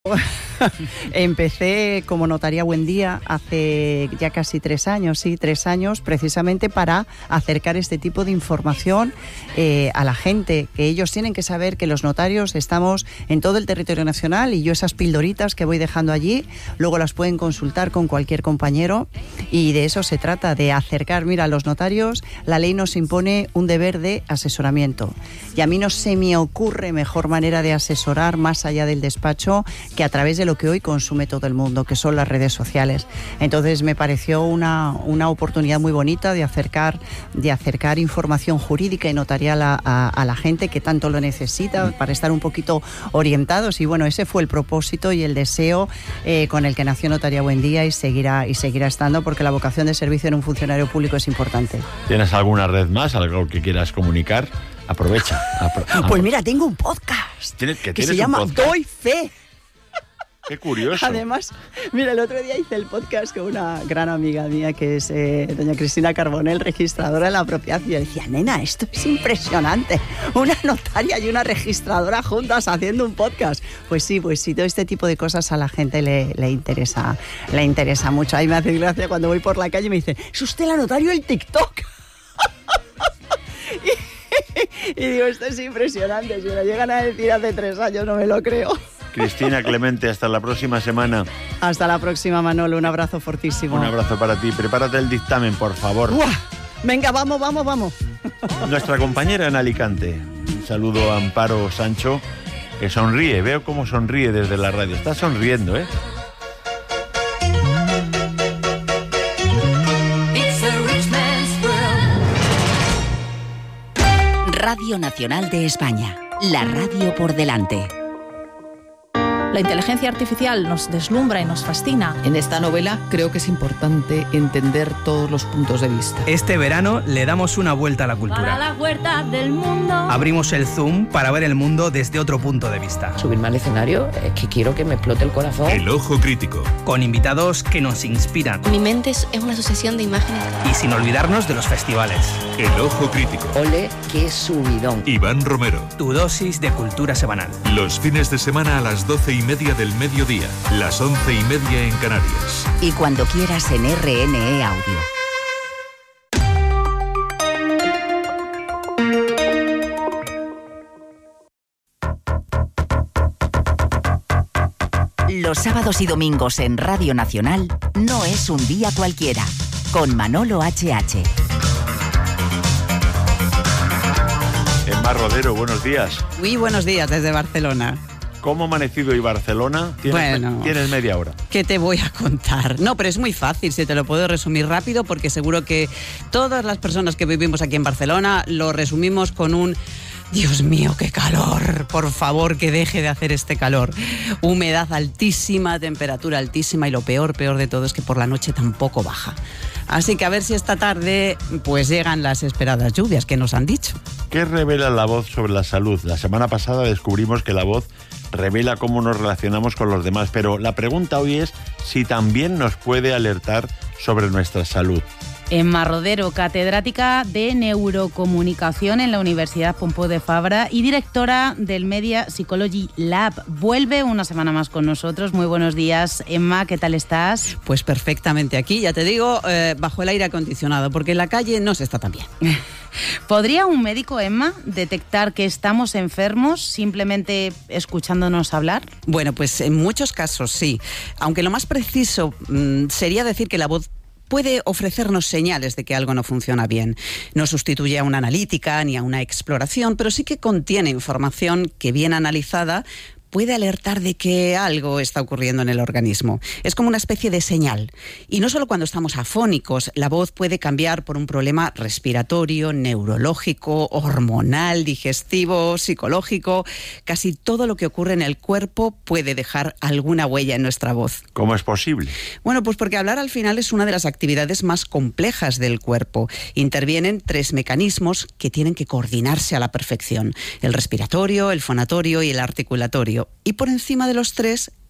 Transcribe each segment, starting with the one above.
Empecé como Notaría Buen Día hace ya casi 3 años, precisamente para acercar este tipo de información a la gente, que ellos tienen que saber que los notarios estamos en todo el territorio nacional y yo esas pildoritas que voy dejando allí, luego las pueden consultar con cualquier compañero y de eso se trata, de acercar. Mira, a los notarios la ley nos impone un deber de asesoramiento y a mí no se me ocurre mejor manera de asesorar más allá del despacho que a través de lo que hoy consume todo el mundo, que son las redes sociales. Entonces me pareció una oportunidad muy bonita de acercar información jurídica y notarial a la gente que tanto lo necesita para estar un poquito orientados, y bueno, ese fue el propósito y el deseo con el que nació Notaría Buen Día y seguirá estando, porque la vocación de servicio en un funcionario público es importante. ¿Tienes alguna red más, algo que quieras comunicar? Aprovecha. Pues mira, tengo un podcast que se llama Doy Fe. ¡Qué curioso! Además, mira, el otro día hice el podcast con una gran amiga mía que es doña Cristina Carbonell, registradora de la propiedad, y yo decía, nena, esto es impresionante, una notaria y una registradora juntas haciendo un podcast. Pues sí, todo este tipo de cosas a la gente le interesa mucho. Ahí me hace gracia cuando voy por la calle y me dicen, ¿es usted la notario del TikTok? Y digo, esto es impresionante, si me lo llegan a decir hace 3 años no me lo creo. Cristina Clemente, hasta la próxima semana. Hasta la próxima, Manolo, un abrazo fortísimo. Un abrazo para ti, prepárate el dictamen, por favor. ¡Uah! Venga, vamos. Nuestra compañera en Alicante, un saludo a Amparo Sancho, que sonríe, veo cómo sonríe desde la radio, está sonriendo, ¿eh? Radio Nacional de España, la radio por delante. La inteligencia artificial nos deslumbra y nos fascina. En esta novela creo que es importante entender todos los puntos de vista. Este verano le damos una vuelta a la cultura. Para las huertas del mundo. Abrimos el zoom para ver el mundo desde otro punto de vista. Subirme al escenario es que quiero que me explote el corazón. El Ojo Crítico. Con invitados que nos inspiran. Mi mente es una sucesión de imágenes. Y sin olvidarnos de los festivales. El Ojo Crítico. Ole, qué subidón. Iván Romero. Tu dosis de cultura semanal. Los fines de semana a las 12:30 del mediodía, las 11:30 en Canarias. Y cuando quieras en RNE Audio. Los sábados y domingos en Radio Nacional no es un día cualquiera, con Manolo H.H. Emma Rodero, buenos días. Muy buenos días desde Barcelona. ¿Cómo ha amanecido hoy Barcelona? Tienes media hora. ¿Qué te voy a contar? No, pero es muy fácil, si te lo puedo resumir rápido, porque seguro que todas las personas que vivimos aquí en Barcelona lo resumimos con un... Dios mío, qué calor, por favor que deje de hacer este calor. Humedad altísima, temperatura altísima y lo peor de todo es que por la noche tampoco baja. Así que a ver si esta tarde pues llegan las esperadas lluvias que nos han dicho. ¿Qué revela la voz sobre la salud? La semana pasada descubrimos que la voz revela cómo nos relacionamos con los demás, pero la pregunta hoy es si también nos puede alertar sobre nuestra salud. Emma Rodero, catedrática de Neurocomunicación en la Universidad Pompeu de Fabra y directora del Media Psychology Lab. Vuelve una semana más con nosotros. Muy buenos días, Emma, ¿qué tal estás? Pues perfectamente aquí, ya te digo, bajo el aire acondicionado, porque en la calle no se está tan bien. ¿Podría un médico, Emma, detectar que estamos enfermos simplemente escuchándonos hablar? Bueno, pues en muchos casos sí, aunque lo más preciso sería decir que la voz puede ofrecernos señales de que algo no funciona bien. No sustituye a una analítica ni a una exploración, pero sí que contiene información que, bien analizada, puede alertar de que algo está ocurriendo en el organismo. Es como una especie de señal. Y no solo cuando estamos afónicos, la voz puede cambiar por un problema respiratorio, neurológico, hormonal, digestivo, psicológico. Casi todo lo que ocurre en el cuerpo puede dejar alguna huella en nuestra voz. ¿Cómo es posible? Bueno, pues porque hablar al final es una de las actividades más complejas del cuerpo. Intervienen 3 mecanismos que tienen que coordinarse a la perfección: el respiratorio, el fonatorio y el articulatorio. Y por encima de los 3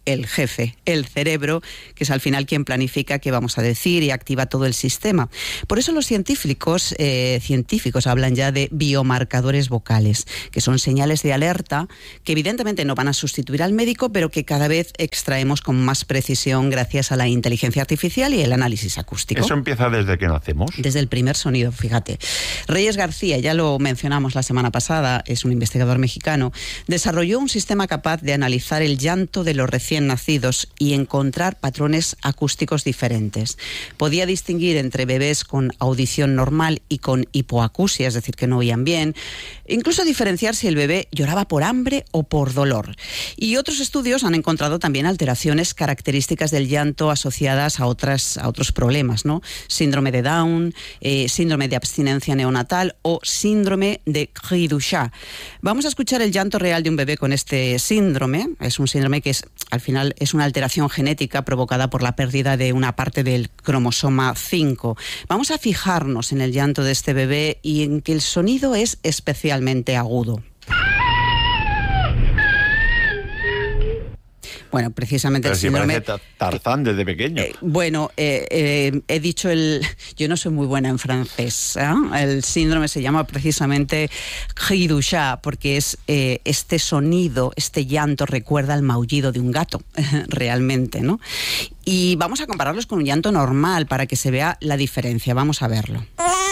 el jefe, el cerebro, que es al final quien planifica qué vamos a decir y activa todo el sistema. Por eso los científicos hablan ya de biomarcadores vocales, que son señales de alerta que evidentemente no van a sustituir al médico, pero que cada vez extraemos con más precisión gracias a la inteligencia artificial y el análisis acústico. ¿Eso empieza desde que nacemos? Desde el primer sonido, fíjate. Reyes García, ya lo mencionamos la semana pasada, es un investigador mexicano, desarrolló un sistema capaz de analizar el llanto de los recién nacidos y encontrar patrones acústicos diferentes. Podía distinguir entre bebés con audición normal y con hipoacusia, es decir, que no oían bien, incluso diferenciar si el bebé lloraba por hambre o por dolor. Y otros estudios han encontrado también alteraciones características del llanto asociadas a otros problemas, ¿no? Síndrome de Down, síndrome de abstinencia neonatal o síndrome de cri du chat. Vamos a escuchar el llanto real de un bebé con este síndrome. Es un síndrome que al final es una alteración genética provocada por la pérdida de una parte del cromosoma 5. Vamos a fijarnos en el llanto de este bebé y en que el sonido es especialmente agudo. Bueno, precisamente pero el síndrome... Pero si parece Tarzán desde pequeño. He dicho yo no soy muy buena en francés, ¿eh? El síndrome se llama precisamente cri du chat, porque es este sonido, este llanto recuerda al maullido de un gato, realmente, ¿no? Y vamos a compararlos con un llanto normal para que se vea la diferencia. Vamos a verlo.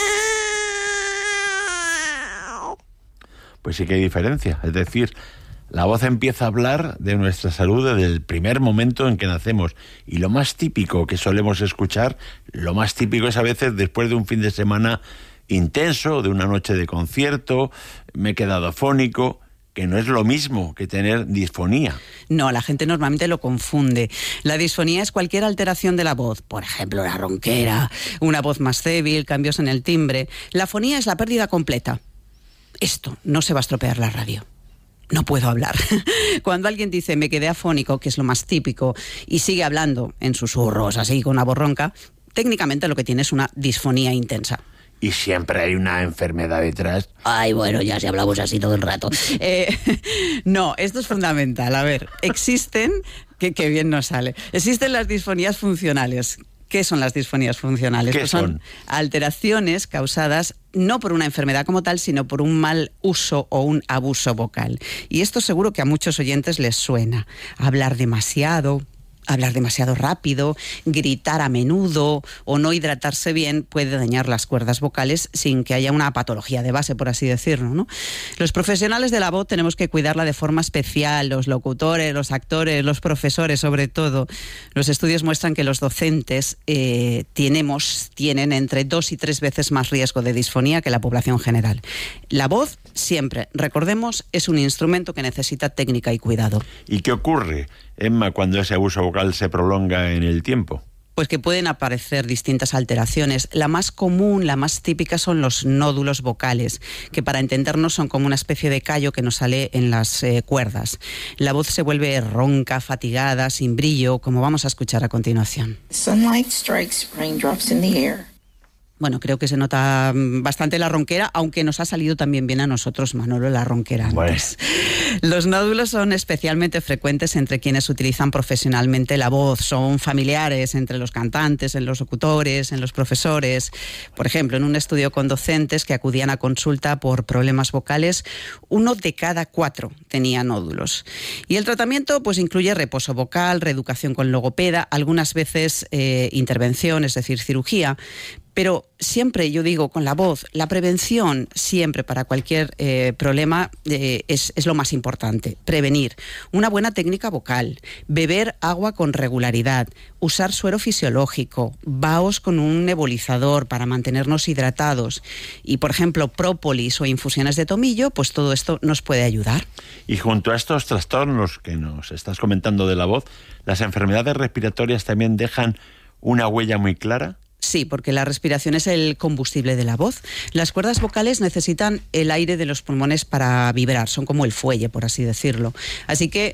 Pues sí que hay diferencia, es decir... La voz empieza a hablar de nuestra salud desde el primer momento en que nacemos. Y lo más típico que solemos escuchar, lo más típico es a veces después de un fin de semana intenso, de una noche de concierto, me he quedado afónico, que no es lo mismo que tener disfonía. No, la gente normalmente lo confunde. La disfonía es cualquier alteración de la voz, por ejemplo, la ronquera, una voz más débil, cambios en el timbre. La fonía es la pérdida completa. Esto no se va a estropear la radio. No puedo hablar. Cuando alguien dice me quedé afónico, que es lo más típico, y sigue hablando en susurros, así con una voz ronca, técnicamente lo que tiene es una disfonía intensa. Y siempre hay una enfermedad detrás. Ay, bueno, ya si hablamos así todo el rato. No, esto es fundamental. A ver, existen, que bien nos sale, existen las disfonías funcionales. ¿Qué son las disfonías funcionales? Pues son alteraciones causadas no por una enfermedad como tal, sino por un mal uso o un abuso vocal. Y esto seguro que a muchos oyentes les suena. Hablar demasiado rápido, gritar a menudo o no hidratarse bien puede dañar las cuerdas vocales sin que haya una patología de base, por así decirlo, ¿no? Los profesionales de la voz tenemos que cuidarla de forma especial, los locutores, los actores, los profesores sobre todo. Los estudios muestran que los docentes tienen entre 2 y 3 veces más riesgo de disfonía que la población general. La voz, siempre, recordemos, es un instrumento que necesita técnica y cuidado. ¿Y qué ocurre, Emma, cuando ese abuso vocal se prolonga en el tiempo? Pues que pueden aparecer distintas alteraciones. La más común, la más típica son los nódulos vocales, que para entendernos son como una especie de callo que nos sale en las cuerdas. La voz se vuelve ronca, fatigada, sin brillo, como vamos a escuchar a continuación. Sunlight strikes raindrops in the air. Bueno, creo que se nota bastante la ronquera, aunque nos ha salido también bien a nosotros, Manolo, la ronquera antes. Bueno. Los nódulos son especialmente frecuentes entre quienes utilizan profesionalmente la voz. Son familiares entre los cantantes, en los locutores, en los profesores. Por ejemplo, en un estudio con docentes que acudían a consulta por problemas vocales, 1 de cada 4 tenía nódulos. Y el tratamiento pues incluye reposo vocal, reeducación con logopeda, algunas veces intervención, es decir, cirugía. Pero siempre, yo digo, con la voz, la prevención siempre para cualquier problema es lo más importante. Prevenir. Una buena técnica vocal, beber agua con regularidad, usar suero fisiológico, vaos con un nebulizador para mantenernos hidratados y, por ejemplo, própolis o infusiones de tomillo, pues todo esto nos puede ayudar. Y junto a estos trastornos que nos estás comentando de la voz, ¿las enfermedades respiratorias también dejan una huella muy clara? Sí, porque la respiración es el combustible de la voz. Las cuerdas vocales necesitan el aire de los pulmones para vibrar, son como el fuelle, por así decirlo. Así que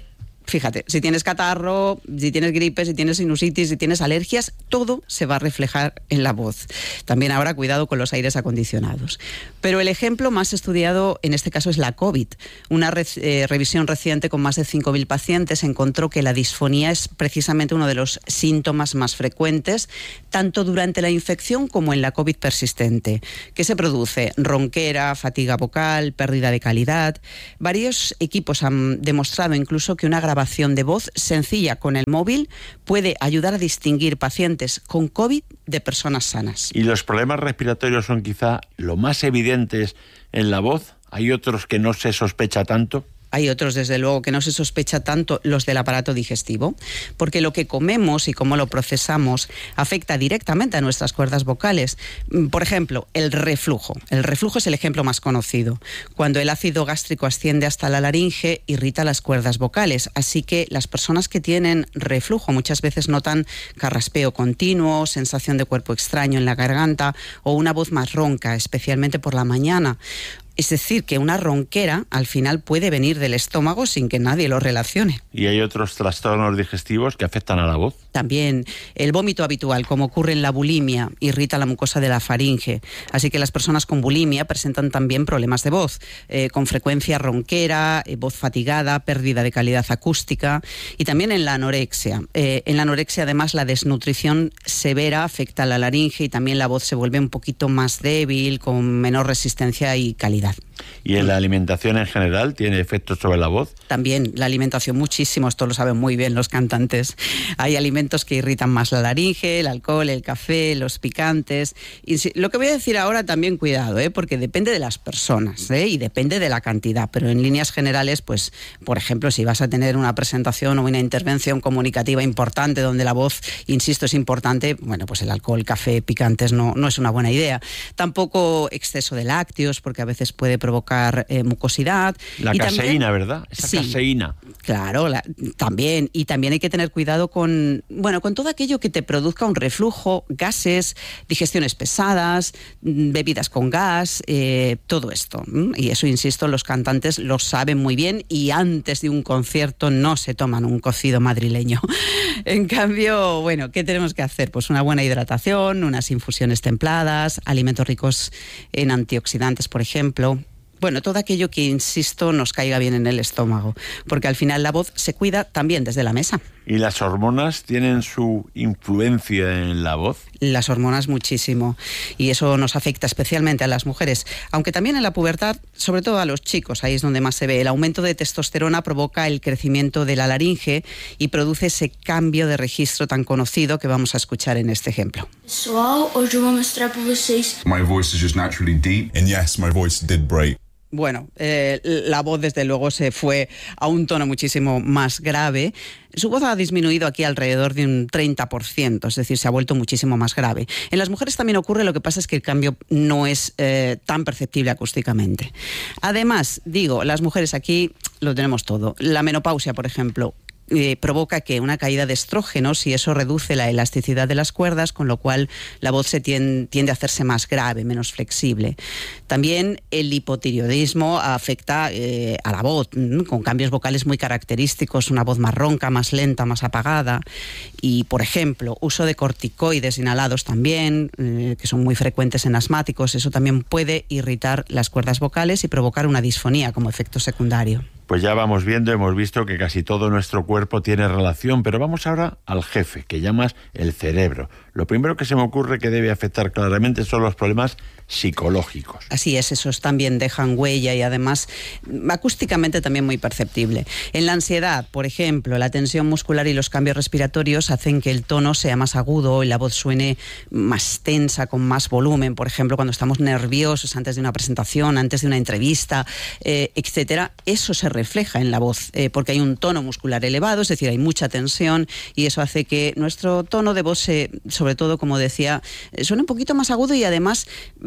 Fíjate, si tienes catarro, si tienes gripe, si tienes sinusitis, si tienes alergias, todo se va a reflejar en la voz. También ahora cuidado con los aires acondicionados. Pero el ejemplo más estudiado en este caso es la COVID. Una revisión reciente con más de 5.000 pacientes encontró que la disfonía es precisamente uno de los síntomas más frecuentes, tanto durante la infección como en la COVID persistente. ¿Qué se produce? Ronquera, fatiga vocal, pérdida de calidad. Varios equipos han demostrado incluso que una grabación de voz sencilla con el móvil puede ayudar a distinguir pacientes con COVID de personas sanas. ¿Y los problemas respiratorios son quizá lo más evidentes en la voz? ¿Hay otros que no se sospecha tanto? Hay otros, desde luego, que no se sospecha tanto, los del aparato digestivo, porque lo que comemos y cómo lo procesamos afecta directamente a nuestras cuerdas vocales. Por ejemplo, el reflujo. El reflujo es el ejemplo más conocido. Cuando el ácido gástrico asciende hasta la laringe, irrita las cuerdas vocales. Así que las personas que tienen reflujo muchas veces notan carraspeo continuo, sensación de cuerpo extraño en la garganta o una voz más ronca, especialmente por la mañana. Es decir, que una ronquera al final puede venir del estómago sin que nadie lo relacione. ¿Y hay otros trastornos digestivos que afectan a la voz? También el vómito habitual, como ocurre en la bulimia, irrita la mucosa de la faringe. Así que las personas con bulimia presentan también problemas de voz, con frecuencia ronquera, voz fatigada, pérdida de calidad acústica. Y también en la anorexia. En la anorexia, además, la desnutrición severa afecta a la laringe y también la voz se vuelve un poquito más débil, con menor resistencia y calidad. ¿Y en la alimentación en general tiene efectos sobre la voz? También la alimentación, muchísimo, esto lo saben muy bien los cantantes. Hay alimentos que irritan más la laringe, el alcohol, el café, los picantes. Y lo que voy a decir ahora también cuidado, porque depende de las personas, y depende de la cantidad, pero en líneas generales, pues, por ejemplo, si vas a tener una presentación o una intervención comunicativa importante donde la voz, insisto, es importante, bueno, pues el alcohol, café, picantes no es una buena idea. Tampoco exceso de lácteos, porque a veces puede provocar mucosidad. La caseína, también, ¿verdad? Esa sí, caseína. Claro, también. Y también hay que tener cuidado con todo aquello que te produzca un reflujo, gases, digestiones pesadas, bebidas con gas, todo esto. Y eso, insisto, los cantantes lo saben muy bien y antes de un concierto no se toman un cocido madrileño. En cambio, bueno, ¿qué tenemos que hacer? Pues una buena hidratación, unas infusiones templadas, alimentos ricos en antioxidantes, por ejemplo. Bueno, todo aquello que, insisto, nos caiga bien en el estómago, porque al final la voz se cuida también desde la mesa. ¿Y las hormonas tienen su influencia en la voz? Las hormonas muchísimo, y eso nos afecta especialmente a las mujeres, aunque también en la pubertad, sobre todo a los chicos, ahí es donde más se ve. El aumento de testosterona provoca el crecimiento de la laringe y produce ese cambio de registro tan conocido que vamos a escuchar en este ejemplo. Pessoal, hoje eu vou mostrar para vocês. My voice is just naturally deep, and yes, my voice did break. Bueno, la voz desde luego se fue a un tono muchísimo más grave. Su voz ha disminuido aquí alrededor de un 30%, es decir, se ha vuelto muchísimo más grave. En las mujeres también ocurre, lo que pasa es que el cambio no es tan perceptible acústicamente. Además, digo, las mujeres aquí lo tenemos todo. La menopausia, por ejemplo, provoca que una caída de estrógenos, y eso reduce la elasticidad de las cuerdas, con lo cual la voz se tiende a hacerse más grave, menos flexible. También el hipotiroidismo afecta a la voz, con cambios vocales muy característicos, una voz más ronca, más lenta, más apagada. Y, por ejemplo, uso de corticoides inhalados también, que son muy frecuentes en asmáticos, eso también puede irritar las cuerdas vocales y provocar una disfonía como efecto secundario. Pues ya vamos viendo, hemos visto que casi todo nuestro cuerpo tiene relación, pero vamos ahora al jefe, que llamas el cerebro. Lo primero que se me ocurre que debe afectar claramente son los problemas psicológicos. Así es, esos también dejan huella y además acústicamente también muy perceptible. En la ansiedad, por ejemplo, la tensión muscular y los cambios respiratorios hacen que el tono sea más agudo y la voz suene más tensa, con más volumen. Por ejemplo, cuando estamos nerviosos antes de una presentación, antes de una entrevista, etcétera, eso se refleja en la voz, porque hay un tono muscular elevado, es decir, hay mucha tensión, y eso hace que nuestro tono de voz, sobre todo, como decía, suene un poquito más agudo y además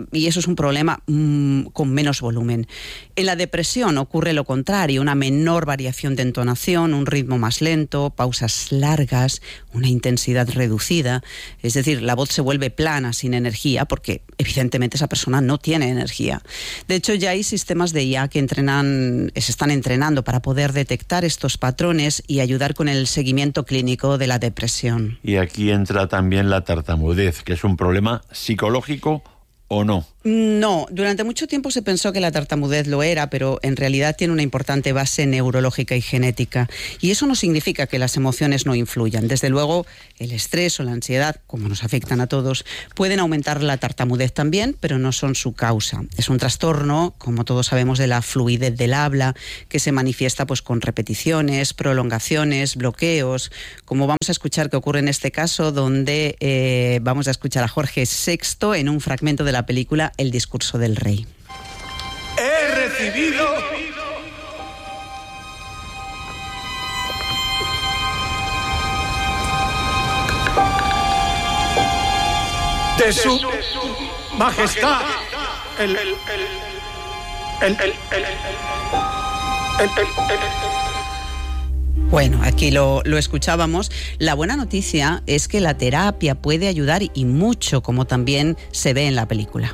y eso es un problema con menos volumen. En la depresión ocurre lo contrario, una menor variación de entonación, un ritmo más lento, pausas largas, una intensidad reducida. Es decir, la voz se vuelve plana, sin energía, porque evidentemente esa persona no tiene energía. De hecho, ya hay sistemas de IA que se están entrenando para poder detectar estos patrones y ayudar con el seguimiento clínico de la depresión. Y aquí entra también la tartamudez, que es un problema psicológico ¿o no? No, durante mucho tiempo se pensó que la tartamudez lo era, pero en realidad tiene una importante base neurológica y genética. Y eso no significa que las emociones no influyan. Desde luego, el estrés o la ansiedad, como nos afectan a todos, pueden aumentar la tartamudez también, pero no son su causa. Es un trastorno, como todos sabemos, de la fluidez del habla, que se manifiesta pues con repeticiones, prolongaciones, bloqueos, como vamos a escuchar que ocurre en este caso, donde vamos a escuchar a Jorge VI en un fragmento de la película El discurso del rey. He recibido de su majestad Bueno, aquí lo escuchábamos. La buena noticia es que la terapia puede ayudar y mucho, como también se ve en la película.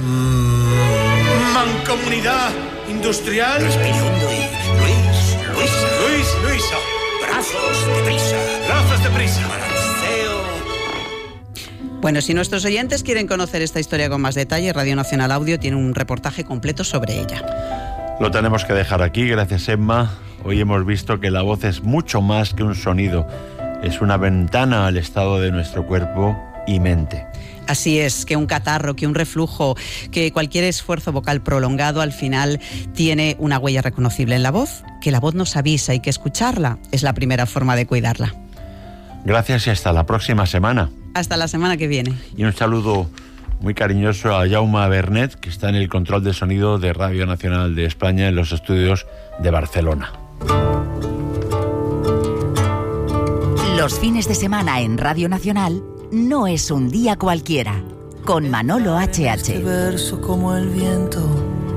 Mancomunidad industrial. Respire hondo y Luisa. Brazos de prisa. Balanceo. Bueno, si nuestros oyentes quieren conocer esta historia con más detalle, Radio Nacional Audio tiene un reportaje completo sobre ella. Lo tenemos que dejar aquí, gracias Emma. Hoy hemos visto que la voz es mucho más que un sonido. Es una ventana al estado de nuestro cuerpo y mente. Así es, que un catarro, que un reflujo, que cualquier esfuerzo vocal prolongado al final tiene una huella reconocible en la voz, que la voz nos avisa y que escucharla es la primera forma de cuidarla. Gracias y hasta la próxima semana. Hasta la semana que viene. Y un saludo muy cariñoso a Jaume Bernet, que está en el control de sonido de Radio Nacional de España en los estudios de Barcelona. Los fines de semana en Radio Nacional no es un día cualquiera, con Manolo H.H. Este verso como el viento